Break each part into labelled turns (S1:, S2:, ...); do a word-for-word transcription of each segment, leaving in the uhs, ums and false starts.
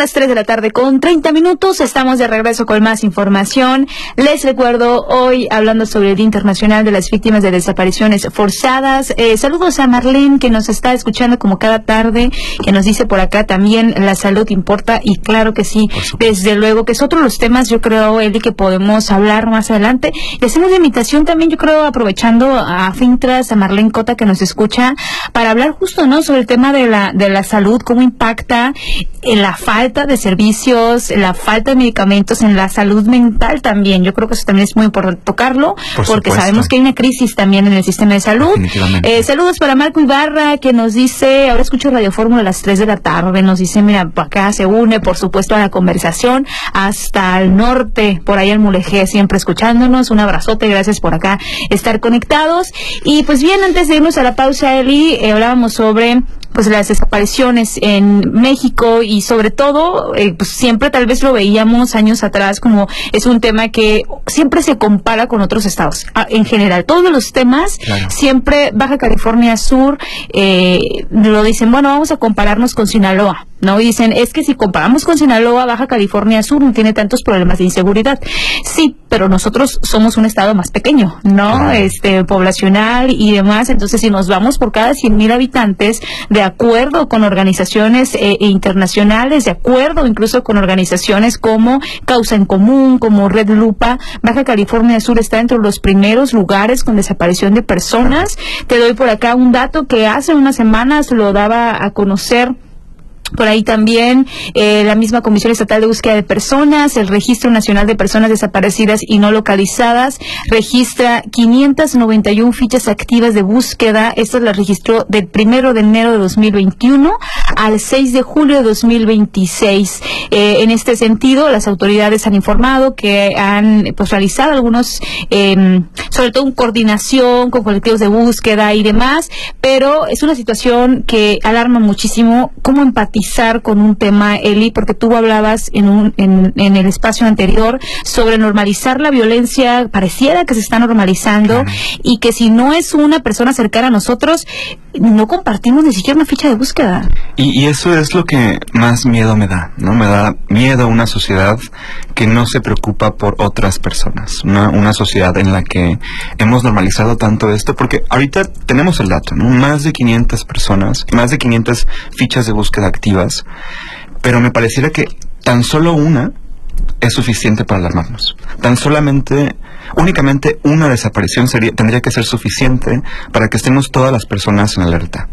S1: las tres de la tarde con treinta minutos, estamos de regreso con más información. Les recuerdo, hoy hablando sobre el Día Internacional de las Víctimas de Desapariciones Forzadas. Eh, saludos a Marlene, que nos está escuchando como cada tarde, que nos dice por acá también, la salud importa, y claro que sí, desde luego, que es otro de los temas, yo creo, Eli, que podemos hablar más adelante. Y hacemos la invitación también, yo creo, aprovechando a Fintras, a Marlene Cota, que nos escucha, para hablar justo, ¿no?, sobre el tema de la, de la salud, cómo impacta en la falta de servicios, la falta de medicamentos, en la salud mental también. Yo creo que eso también es muy importante tocarlo,
S2: Por
S1: porque
S2: supuesto.
S1: sabemos que hay una crisis también en el sistema de salud. Eh, saludos para Marco Ibarra, que nos dice, ahora escucho Radio Fórmula a las tres de la tarde, nos dice, mira, acá se une, por supuesto, a la conversación, hasta el norte, por ahí el Mulegé, siempre escuchándonos. Un abrazote, gracias por acá estar conectados. Y pues bien, antes de irnos a la pausa, Eli, eh, hablábamos sobre pues las desapariciones en México, y sobre todo, eh, pues siempre tal vez lo veíamos años atrás como es un tema que siempre se compara con otros estados. Ah, en general, todos los temas, claro, siempre Baja California Sur, eh, lo dicen, bueno, vamos a compararnos con Sinaloa, ¿no? Y dicen, es que si comparamos con Sinaloa, Baja California Sur no tiene tantos problemas de inseguridad. Sí, pero nosotros somos un estado más pequeño, ¿no? Claro. Este, poblacional y demás. Entonces, si nos vamos por cada cien mil habitantes, de acuerdo con organizaciones eh, internacionales, de acuerdo incluso con organizaciones como Causa en Común, como Red Lupa, Baja California Sur está entre los primeros lugares con desaparición de personas. Te doy por acá un dato que hace unas semanas lo daba a conocer por ahí también eh, la misma Comisión Estatal de Búsqueda de Personas. El Registro Nacional de Personas Desaparecidas y No Localizadas registra quinientas noventa y una fichas activas de búsqueda. Estas las registró del primero de enero de dos mil veintiuno al seis de julio de dos mil veintiséis. Eh, en este sentido, las autoridades han informado que han pues realizado algunos, eh, sobre todo en coordinación con colectivos de búsqueda y demás, pero es una situación que alarma muchísimo. ¿Cómo empatizar con un tema, Eli? Porque tú hablabas en, un, en, en el espacio anterior sobre normalizar la violencia, pareciera que se está normalizando, claro, y que si no es una persona cercana a nosotros, no compartimos ni siquiera una ficha de búsqueda.
S2: Y, y eso es lo que más miedo me da, ¿no? Me da miedo una sociedad que no se preocupa por otras personas, una, una sociedad en la que hemos normalizado tanto esto, porque ahorita tenemos el dato, ¿no? Más de quinientas personas, más de quinientas fichas de búsqueda activas, pero me pareciera que tan solo una es suficiente para alarmarnos. Tan solamente, únicamente una desaparición sería, tendría que ser suficiente para que estemos todas las personas en alerta.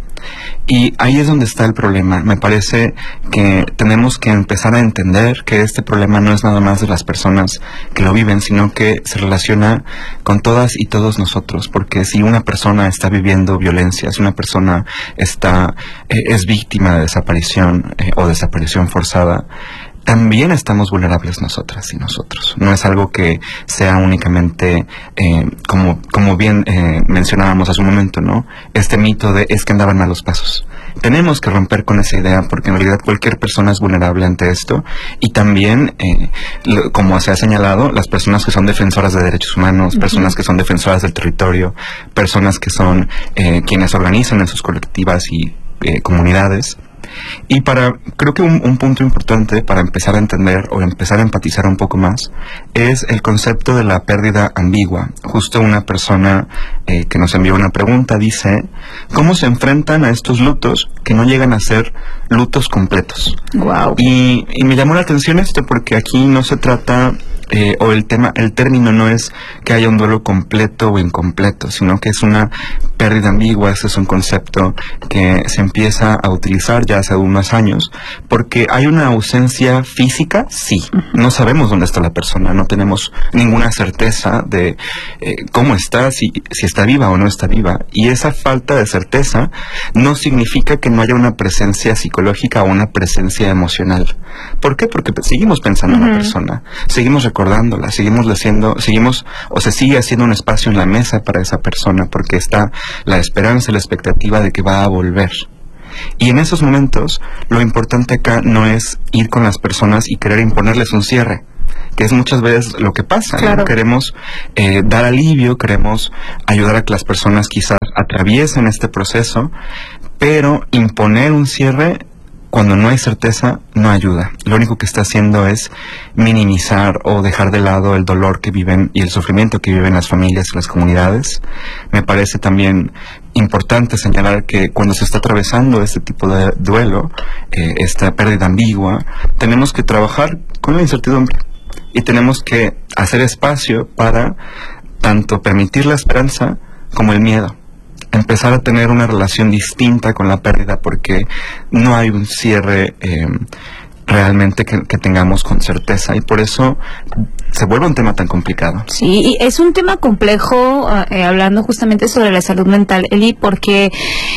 S2: Y ahí es donde está el problema. Me parece que tenemos que empezar a entender que este problema no es nada más de las personas que lo viven, sino que se relaciona con todas y todos nosotros, porque si una persona está viviendo violencia, si una persona está eh, es víctima de desaparición eh, o desaparición forzada, también estamos vulnerables nosotras y nosotros. No es algo que sea únicamente, eh, como, como bien eh, mencionábamos hace un momento, ¿no? Este mito de es que andaban malos pasos. Tenemos que romper con esa idea, porque en realidad cualquier persona es vulnerable ante esto, y también, eh, lo, como se ha señalado, las personas que son defensoras de derechos humanos, uh-huh, personas que son defensoras del territorio, personas que son eh, quienes organizan en sus colectivas y eh, comunidades. Y para, creo que un, un punto importante para empezar a entender o empezar a empatizar un poco más es el concepto de la pérdida ambigua. Justo una persona eh, que nos envió una pregunta dice, ¿cómo se enfrentan a estos lutos que no llegan a ser lutos completos?
S1: Wow.
S2: Y, y me llamó la atención esto, porque aquí no se trata... Eh, o el tema, el término no es que haya un duelo completo o incompleto, sino que es una pérdida ambigua. Ese es un concepto que se empieza a utilizar ya hace unos años, porque hay una ausencia física, sí, no sabemos dónde está la persona, no tenemos ninguna certeza de eh, cómo está, si, si está viva o no está viva, y esa falta de certeza no significa que no haya una presencia psicológica o una presencia emocional. ¿Por qué? Porque seguimos pensando uh-huh. en la persona, seguimos recordando recordándola, seguimos haciendo, seguimos o se sigue haciendo un espacio en la mesa para esa persona, porque está la esperanza, la expectativa de que va a volver. Y en esos momentos, lo importante acá no es ir con las personas y querer imponerles un cierre, que es muchas veces lo que pasa, claro. ¿no? Queremos eh, dar alivio, queremos ayudar a que las personas quizás atraviesen este proceso, pero imponer un cierre cuando no hay certeza, no ayuda. Lo único que está haciendo es minimizar o dejar de lado el dolor que viven y el sufrimiento que viven las familias y las comunidades. Me parece también importante señalar que cuando se está atravesando este tipo de duelo, eh, esta pérdida ambigua, tenemos que trabajar con la incertidumbre y tenemos que hacer espacio para tanto permitir la esperanza como el miedo. Empezar a tener una relación distinta con la pérdida, porque no hay un cierre eh, realmente que, que tengamos con certeza, y por eso se vuelve un tema tan complicado.
S1: Sí, y es un tema complejo, eh, hablando justamente sobre la salud mental, Eli, porque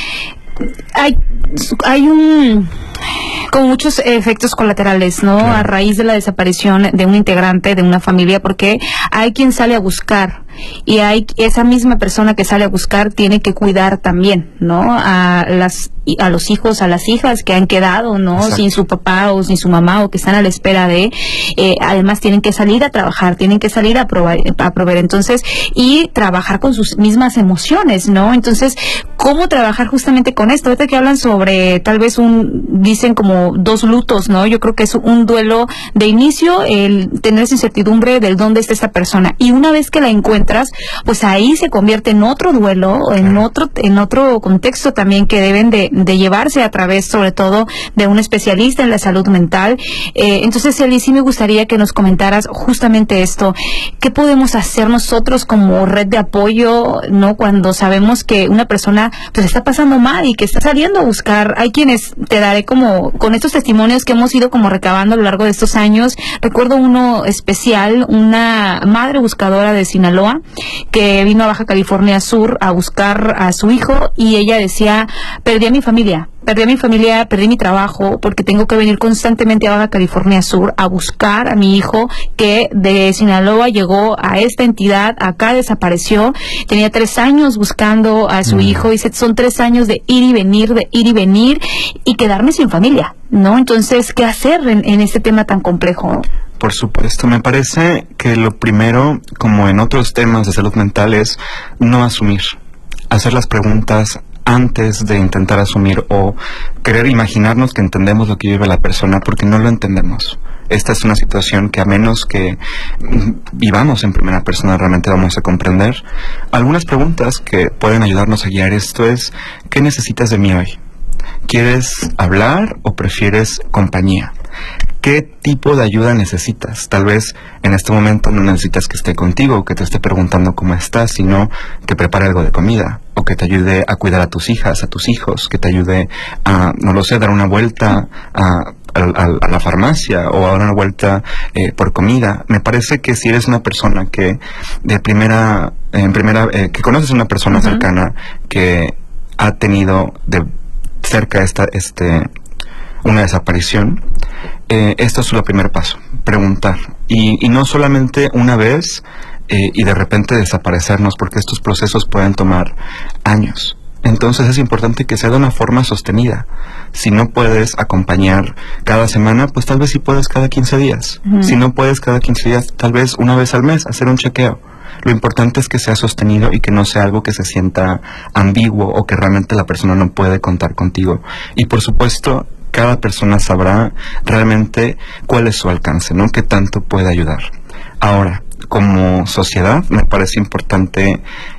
S1: hay, hay un... con muchos efectos colaterales, ¿no? Claro. A raíz de la desaparición de un integrante de una familia, porque hay quien sale a buscar y hay esa misma persona que sale a buscar tiene que cuidar también, ¿no? A las a los hijos, a las hijas que han quedado, ¿no? Exacto. Sin su papá o sin su mamá, o que están a la espera de, eh, además tienen que salir a trabajar, tienen que salir a probar, a proveer, entonces, y trabajar con sus mismas emociones, ¿no? Entonces, ¿cómo trabajar justamente con esto? Ahorita que hablan sobre, tal vez un, dicen como dos lutos, ¿no? Yo creo que es un duelo de inicio, el tener esa incertidumbre del dónde está esta persona, y una vez que la encuentras, pues ahí se convierte en otro duelo, en otro, en otro contexto también que deben de de llevarse a través, sobre todo, de un especialista en la salud mental. Eh, entonces, Eli, sí me gustaría que nos comentaras justamente esto. ¿Qué podemos hacer nosotros como red de apoyo, no, cuando sabemos que una persona pues está pasando mal y que está saliendo a buscar? Hay quienes, te daré como, con estos testimonios que hemos ido como recabando a lo largo de estos años, recuerdo uno especial, una madre buscadora de Sinaloa, que vino a Baja California Sur a buscar a su hijo, y ella decía, perdí a mi familia, perdí a mi familia, perdí mi trabajo, porque tengo que venir constantemente a Baja California Sur a buscar a mi hijo, que de Sinaloa llegó a esta entidad, acá desapareció, tenía tres años buscando a su mm. hijo, y son tres años de ir y venir, de ir y venir, y quedarme sin familia, ¿no? Entonces, ¿qué hacer en, en este tema tan complejo?
S2: Por supuesto, me parece que lo primero, como en otros temas de salud mental, es no asumir, hacer las preguntas antes de intentar asumir o querer imaginarnos que entendemos lo que vive la persona, porque no lo entendemos. Esta es una situación que, a menos que vivamos en primera persona, realmente vamos a comprender. Algunas preguntas que pueden ayudarnos a guiar esto es: ¿qué necesitas de mí hoy? ¿Quieres hablar o prefieres compañía? ¿Qué tipo de ayuda necesitas? Tal vez en este momento no necesitas que esté contigo, que te esté preguntando cómo estás, sino que prepare algo de comida, o que te ayude a cuidar a tus hijas, a tus hijos, que te ayude a, no lo sé, dar una vuelta a, a, a la farmacia, o a dar una vuelta eh, por comida. Me parece que si eres una persona que de primera, en primera, eh, que conoces a una persona uh-huh. cercana que ha tenido de cerca esta, este, una desaparición, eh, esto es el primer paso, preguntar, y, y no solamente una vez eh, y de repente desaparecernos, porque estos procesos pueden tomar años. Entonces es importante que sea de una forma sostenida. Si no puedes acompañar cada semana, pues tal vez sí puedes cada quince días. Uh-huh. Si no puedes cada quince días, tal vez una vez al mes, hacer un chequeo. Lo importante es que sea sostenido y que no sea algo que se sienta ambiguo, o que realmente la persona no puede contar contigo. Y por supuesto, cada persona sabrá realmente cuál es su alcance, ¿no? Qué tanto puede ayudar. Ahora, como sociedad, me parece importante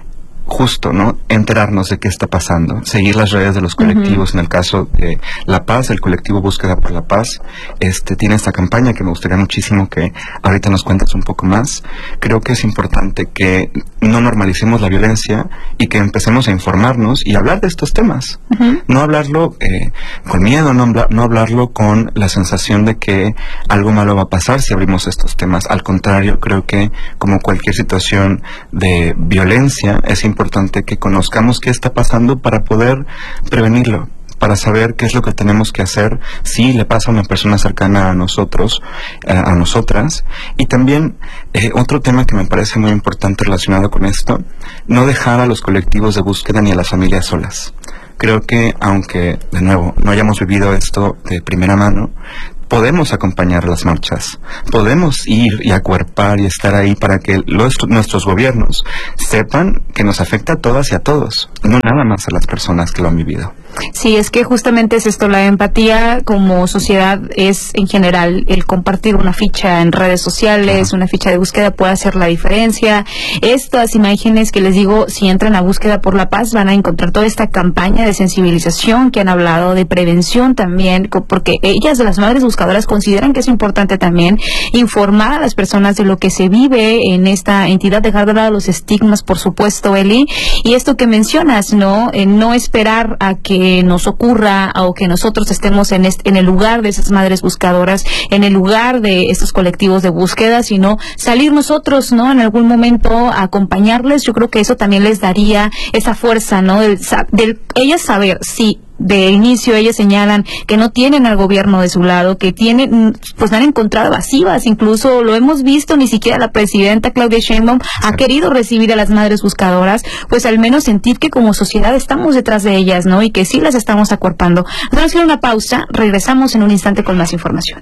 S2: justo, ¿no?, enterarnos de qué está pasando, seguir las redes de los colectivos. Uh-huh. En el caso de La Paz, el colectivo Búsqueda por la Paz, este tiene esta campaña que me gustaría muchísimo que ahorita nos cuentes un poco más. Creo que es importante que no normalicemos la violencia y que empecemos a informarnos y hablar de estos temas. Uh-huh. No hablarlo eh, con miedo, no, no hablarlo con la sensación de que algo malo va a pasar si abrimos estos temas. Al contrario, creo que como cualquier situación de violencia, es importante importante que conozcamos qué está pasando para poder prevenirlo, para saber qué es lo que tenemos que hacer si le pasa a una persona cercana a nosotros, eh, a nosotras. Y también eh, otro tema que me parece muy importante relacionado con esto: no dejar a los colectivos de búsqueda ni a las familias solas. Creo que, aunque de nuevo no hayamos vivido esto de primera mano, podemos acompañar las marchas, podemos ir y acuerpar y estar ahí para que los, nuestros gobiernos sepan que nos afecta a todas y a todos, no nada más a las personas que lo han vivido.
S1: Sí, es que justamente es esto, la empatía como sociedad es en general el compartir una ficha en redes sociales, uh-huh. una ficha de búsqueda puede hacer la diferencia. Estas imágenes que les digo, si entran a Búsqueda por la Paz, van a encontrar toda esta campaña de sensibilización que han hablado, de prevención también, porque ellas, las madres buscadoras, consideran que es importante también informar a las personas de lo que se vive en esta entidad, dejar de lado los estigmas, por supuesto, Eli, y esto que mencionas, ¿no? Eh, no esperar a que nos ocurra o que nosotros estemos en, este, en el lugar de esas madres buscadoras, en el lugar de estos colectivos de búsqueda, sino salir nosotros, ¿no? En algún momento a acompañarles. Yo creo que eso también les daría esa fuerza, ¿no? Del, del ellas saber si de inicio ellas señalan que no tienen al gobierno de su lado, que tienen, pues han encontrado evasivas, incluso lo hemos visto, ni siquiera la presidenta Claudia Sheinbaum ha querido recibir a las madres buscadoras, pues al menos sentir que como sociedad estamos detrás de ellas, ¿no? Y que sí las estamos acuerpando. Vamos a hacer una pausa, regresamos en un instante con más información.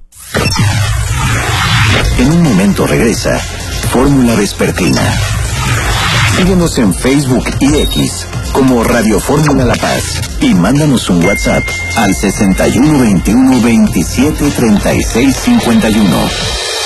S3: En un momento regresa Fórmula Vespertina. Síguenos en Facebook y X como Radio Fórmula La Paz y mándanos un WhatsApp al sesenta y uno veintiuno veintisiete treinta y seis cincuenta y uno.